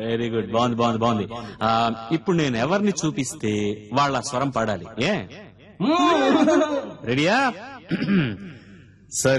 Very good, బాగుంది బాగుంది బాగుంది. ఇప్పుడు నేను ఎవరిని చూపిస్తే వాళ్ళ స్వరం పాడాలి. ఏ రెడీయా? సరే.